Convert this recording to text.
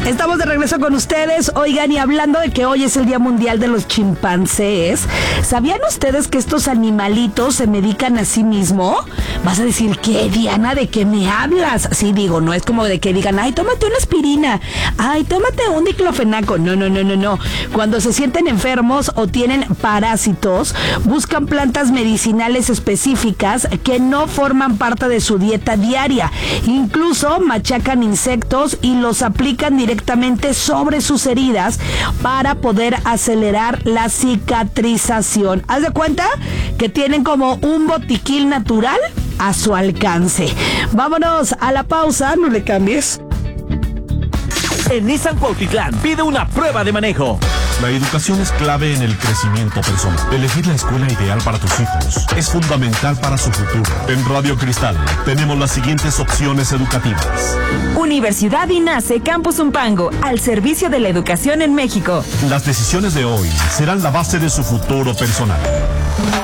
Estamos de regreso con ustedes. Oigan, y hablando de que hoy es el Día Mundial de los Chimpancés, ¿sabían ustedes que estos animalitos se medican a sí mismo? Vas a decir, ¿qué, Diana? ¿De qué me hablas? Sí, digo, no es como de que digan, ay, tómate una aspirina, ay, tómate un diclofenaco. No. Cuando se sienten enfermos o tienen parásitos, buscan plantas medicinales específicas que no forman parte de su dieta diaria. Incluso machacan insectos y los aplican directamente sobre sus heridas para poder acelerar la cicatrización. Haz de cuenta que tienen como un botiquín natural a su alcance. Vámonos a la pausa, no le cambies. En Nissan Cuautitlán pide una prueba de manejo. La educación es clave en el crecimiento personal. Elegir la escuela ideal para tus hijos es fundamental para su futuro. En Radio Cristal tenemos las siguientes opciones educativas. Universidad INACE Campus Zumpango, al servicio de la educación en México. Las decisiones de hoy serán la base de su futuro personal.